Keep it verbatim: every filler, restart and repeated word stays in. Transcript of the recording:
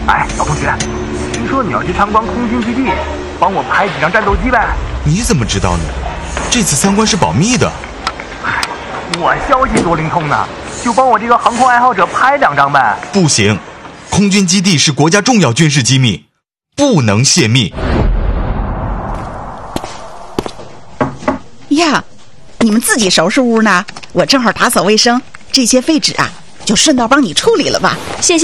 哎，小同学，听说你要去参观空军基地，帮我拍几张战斗机呗？ 你怎么知道呢？这次参观是保密的。 哎，我消息多灵通呢，就帮我这个航空爱好者拍两张呗。 不行，空军基地是国家重要军事机密，不能泄密。 呀，你们自己收拾屋呢？我正好打扫卫生，这些废纸啊，就顺道帮你处理了吧。 谢谢。